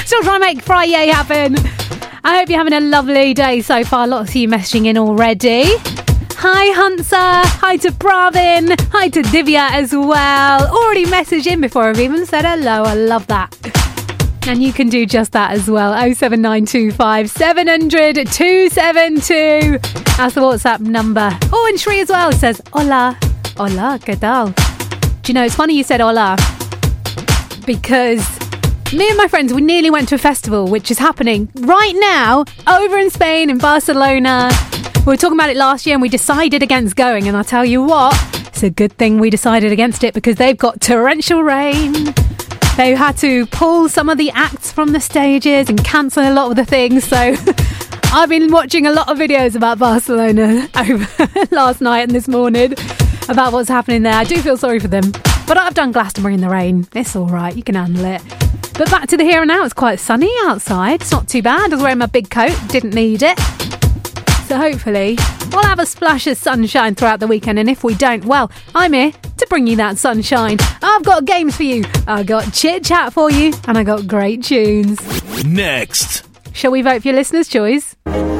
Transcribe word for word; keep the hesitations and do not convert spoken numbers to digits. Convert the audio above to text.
Still trying to make Friday happen. I hope you're having a lovely day so far. Lots of you messaging in already. Hi, Hunter. Hi to Bravin. Hi to Divya as well. Already messaged in before I've even said hello. I love that. And you can do just that as well. oh seven nine two five seven hundred two seven two. That's the WhatsApp number. Oh, and Shri as well says, hola. Hola, ¿qué tal? Do you know, it's funny you said hola. Because me and my friends, we nearly went to a festival, which is happening right now over in Spain, in Barcelona. We were talking about it last year and we decided against going. And I'll tell you what, it's a good thing we decided against it because they've got torrential rain. They had to pull some of the acts from the stages and cancel a lot of the things. So I've been watching a lot of videos about Barcelona over last night and this morning about what's happening there. I do feel sorry for them. But I've done Glastonbury in the rain. It's all right. You can handle it. But back to the here and now. It's quite sunny outside. It's not too bad. I was wearing my big coat. Didn't need it. So hopefully we'll have a splash of sunshine throughout the weekend. And if we don't, well, I'm here to bring you that sunshine. I've got games for you. I've got chit chat for you. And I got great tunes. Next. Shall we vote for your listener's choice?